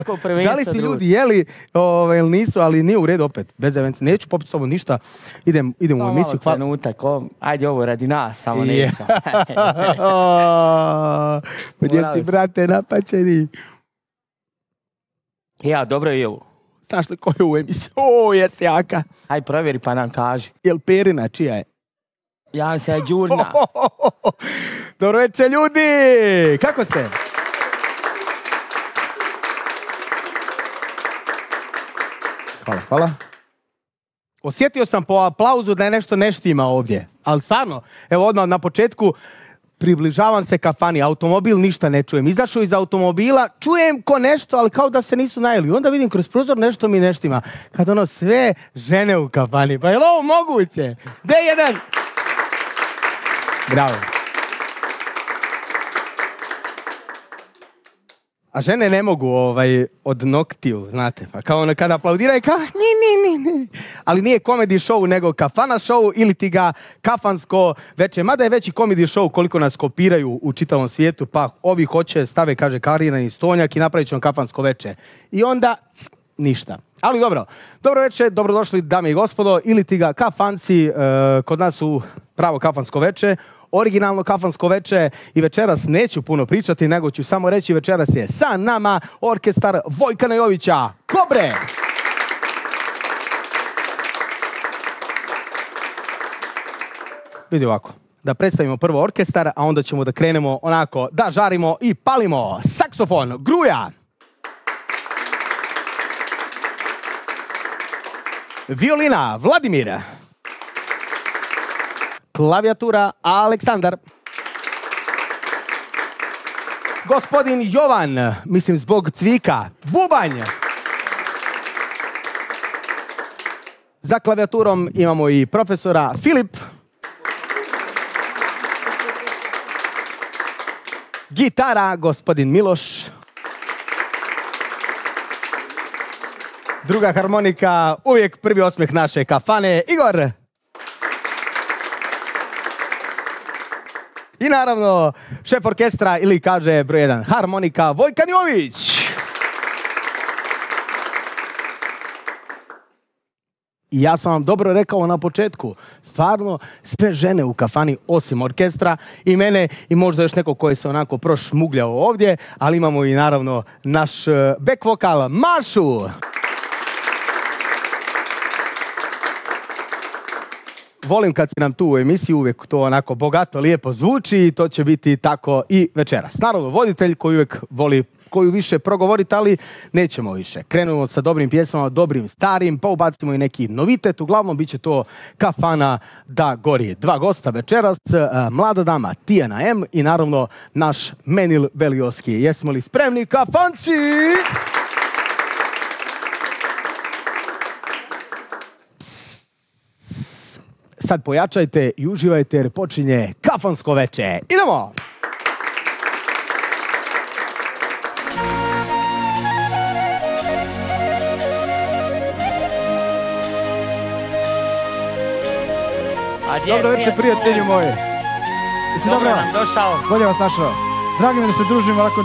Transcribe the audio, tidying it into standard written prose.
Da li si ljudi jeli ili nisu, ali nije u redu opet. Bez evenci. Neću popiti s tobom ništa. Idem u emisiju. Hvala trenutak. Ajde ovo radi nas, samo nećemo. Gdje si, brate, napačeni? Ja, dobro je ovo. Znaš li ko je u emisiju? Jeste jaka. Aj provjeri pa nam kaži. Jel Perina, čija je? Ja se je Đurna. Dobro večer, ljudi! Kako ste? Hvala. Osjetio sam po aplauzu da je nešto ne štima ovdje. Ali stvarno, evo odmah na početku, približavam se kafani, automobil ništa ne čujem. Izašao iz automobila, čujem ko nešto, ali kao da se nisu najeli. Onda vidim kroz prozor nešto mi ne štima. Kad ono sve žene u kafani. Pa je li ovo moguće? D1! Bravo. A žene ne mogu od noktiju, znate, pa kao ono kada aplaudiraju, kao ni. Ali nije comedy show, nego kafana show ili ti ga kafansko veče. Mada je veći comedy show koliko nas kopiraju u čitavom svijetu, pa ovi hoće, stave, kaže Karina i Stonjak i napravit ćemo kafansko veče. I onda ništa. Ali dobro večer, dobrodošli dame i gospodo, ili ti ga kafanci, kod nas u pravo kafansko veče. Originalno kafansko veče i večeras neću puno pričati, nego ću samo reći večeras je sa nama orkestar Vojkana Jovića, Kobre! Vidi ovako, da predstavimo prvo orkestar, a onda ćemo da krenemo onako da žarimo i palimo. Saksofon, Gruja! Violina, Vladimir! Klavijatura, Aleksandar. Gospodin Jovan, mislim zbog cvika, bubanj. Za klavijaturom imamo i profesora Filip. Gitara, gospodin Miloš. Druga harmonika, uvijek prvi osmeh naše kafane, Igor. I naravno, šef orkestra ili kaže broj 1 harmonika, Vojkan Jović. I ja sam vam dobro rekao na početku, stvarno sve žene u kafani osim orkestra i mene i možda još neko koji se onako prošmugljao ovdje, ali imamo i naravno naš back vokal Mašu. Volim kad si nam tu u emisiji, uvijek to onako bogato, lijepo zvuči i to će biti tako i večeras. Naravno, voditelj koji uvijek voli koju više progovoriti, ali nećemo više. Krenemo sa dobrim pjesmama, dobrim, starim, pa ubacimo i neki novitet. Uglavnom, bit će to kafana da gori. Dva gosta večeras, mlada dama Tijana M i naravno naš Menil Belioski. Jesmo li spremni, kafanci? Sad pojačajte i uživajte jer počinje kafansko veče. Idemo! Dobro večer, prijatelji moji. Dobro nam došao. Bolje vas našao. Drago mi da se družimo ovako